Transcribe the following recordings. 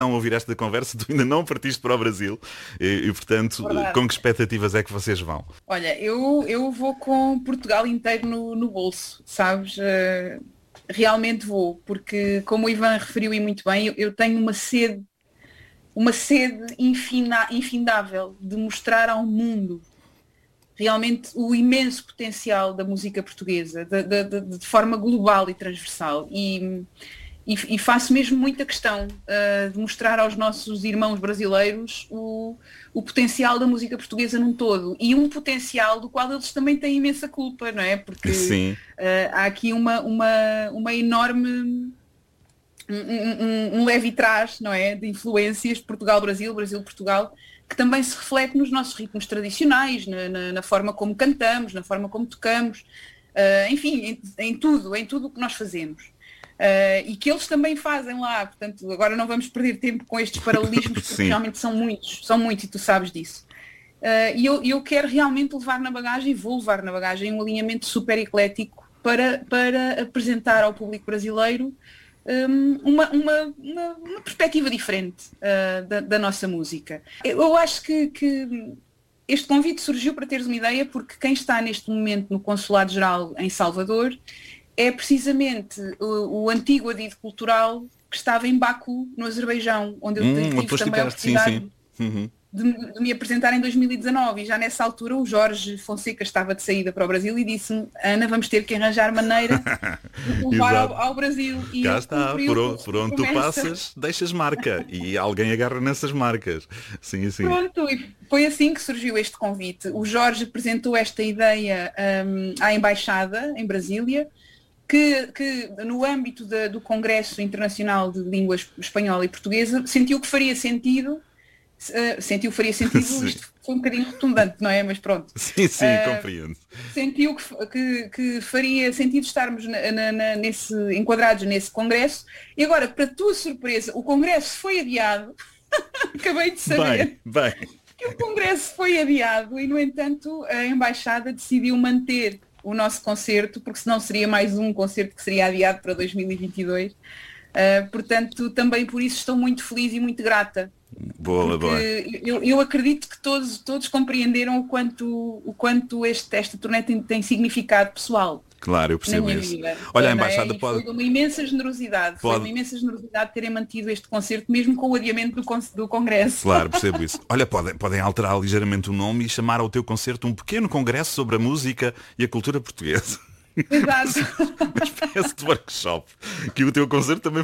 não ouvir esta conversa, tu ainda não partiste para o Brasil portanto, Verdade. com que expectativas é que vocês vão? Olha, eu vou com Portugal inteiro no bolso, sabes? Realmente vou, porque como o Ivan referiu e muito bem, eu tenho uma sede infindável de mostrar ao mundo realmente o imenso potencial da música portuguesa, de forma global e transversal. E faço mesmo muita questão de mostrar aos nossos irmãos brasileiros o potencial da música portuguesa num todo. E um potencial do qual eles também têm imensa culpa, não é? Porque Sim, há aqui uma enorme um leve trás, não é, de influências Portugal-Brasil, Brasil-Portugal, que também se reflete nos nossos ritmos tradicionais, na forma como cantamos, na forma como tocamos, enfim, em tudo o que nós fazemos. E que eles também fazem lá, portanto, agora não vamos perder tempo com estes paralelismos, porque sim. realmente são muitos e tu sabes disso. E eu quero realmente levar na bagagem, e vou levar na bagagem um alinhamento super eclético para apresentar ao público brasileiro uma perspectiva diferente da nossa música. Eu acho que este convite surgiu, para teres uma ideia, porque quem está neste momento no Consulado-Geral em Salvador é precisamente o antigo adido cultural que estava em Baku, no Azerbaijão, onde eu Onde tive tu também a estiveste, sim, sim. oportunidade de me apresentar em 2019, e já nessa altura o Jorge Fonseca estava de saída para o Brasil e disse-me: Ana, vamos ter que arranjar maneira de te levar Exato. ao Brasil. E Cá ele está, cumpriu com a por sua onde tu promessa. passas, deixas marca e alguém agarra nessas marcas. Sim, sim. Pronto, e foi assim que surgiu este convite. O Jorge apresentou esta ideia à Embaixada em Brasília, que no âmbito do Congresso Internacional de Língua Espanhola e Portuguesa faria sentido, Sim, isto foi um bocadinho redundante, não é? Mas pronto. sim, sim, compreendo. Sentiu que faria sentido estarmos enquadrados nesse congresso. E agora, para tua surpresa, o congresso foi adiado. Acabei de Bem, saber bem. que o congresso foi adiado e, no entanto, a embaixada decidiu manter o nosso concerto, porque senão seria mais um concerto que seria adiado para 2022. Portanto, também por isso estou muito feliz e muito grata, Boa, boa. porque eu acredito que todos compreenderam o quanto esta turnê tem significado pessoal Claro, eu na percebo minha isso. vida, Olha, a não é? embaixada E foi pode, de uma imensa generosidade, pode, terem mantido este concerto, mesmo com o adiamento do Congresso. claro, percebo isso. Olha, podem alterar ligeiramente o nome e chamar ao teu concerto um pequeno congresso sobre a música e a cultura portuguesa. Exato. Uma espécie de workshop. Que o teu concerto também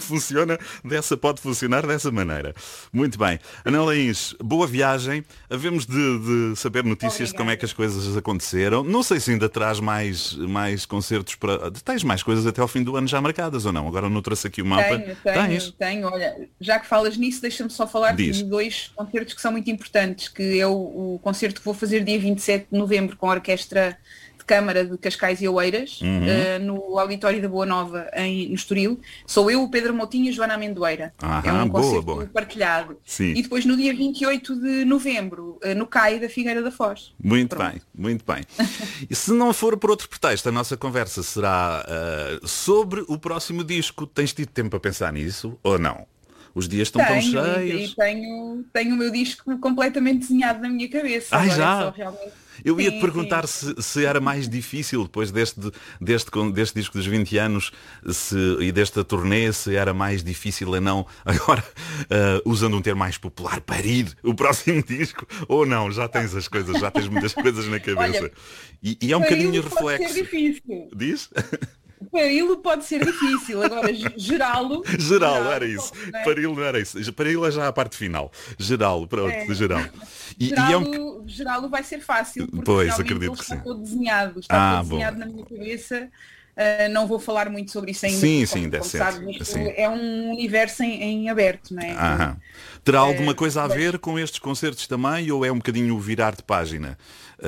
pode funcionar dessa maneira. Muito bem. Ana Laís, boa viagem. Havemos de saber notícias de como é que Obrigada. as coisas aconteceram. Não sei se ainda traz mais concertos para. Tens mais coisas até ao fim do ano já marcadas ou não? Agora não trouxe aqui o mapa. Tens? Tenho. Olha, já que falas nisso, deixa-me só falar-te de Diz. dois concertos que são muito importantes, que é o concerto que vou fazer dia 27 de novembro com a Orquestra de Câmara de Cascais e Oeiras, Uhum. no Auditório da Boa Nova, no Estoril. Sou eu, o Pedro Moutinho e a Joana Amendoeira. É Aham, um boa, concerto boa. partilhado. Sim. E depois no dia 28 de novembro, no CAI da Figueira da Foz. Muito Pronto. bem, muito bem. E se não for por outro pretexto, a nossa conversa será sobre o próximo disco. Tens tido tempo para pensar nisso ou não? Os dias estão tão E cheios. tenho o meu disco completamente desenhado na minha cabeça. Ai, Agora é só já! realmente. Eu ia te Sim, sim. perguntar se era mais difícil depois deste disco dos 20 anos e desta turnê, se era mais difícil ou não, agora, usando um termo mais popular, parir o próximo disco, ou não, já tens as coisas, já tens muitas coisas na cabeça. Olha, E é um bocadinho pari-lo pode ser reflexo. difícil. Diz? Pari-lo pode ser difícil. Agora, gerá-lo, Geral, era isso. não é? Parilo não era isso. Parilo é já a parte final. Geral, pronto, É, geral. E é um. gerá-lo vai ser fácil, porque Pois, realmente ele acredito que sim. está todo Boa. desenhado na minha cabeça. Não vou falar muito sobre isso ainda, Sim, porque, sim, deve como ser. sabes, isto Sim. é um universo em aberto, não é? Aham. Terá alguma coisa a Mas, ver com estes concertos também ou é um bocadinho o virar de página?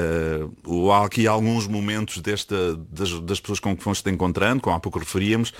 Ou há aqui alguns momentos das pessoas com que foste encontrando, como há pouco referíamos,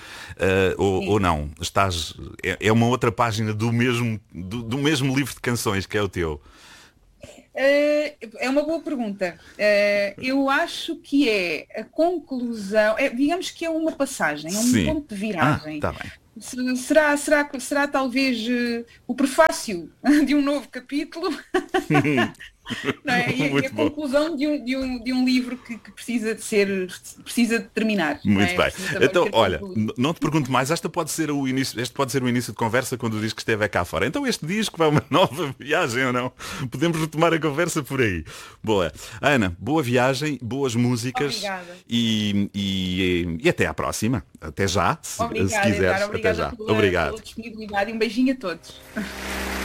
ou sim. não? É uma outra página do mesmo livro de canções que é o teu. É uma boa pergunta. Eu acho que é a conclusão, digamos que é uma passagem, é um Sim. ponto de viragem. Tá bem. Será talvez o prefácio de um novo capítulo? Não é? E a Muito bom. conclusão de um livro que precisa de terminar. Não Muito é? bem. Precisa também Então, ser olha, concluído. não te pergunto mais, este pode ser o início de conversa quando diz que esteve cá fora. Então este disco vai uma nova viagem ou não? Podemos retomar a conversa por aí. Boa. Ana, boa viagem, boas músicas Obrigada. e até à próxima. Até já, se Obrigada, quiseres. Edgar. Até Obrigada já. pela Obrigado. disponibilidade e um beijinho a todos.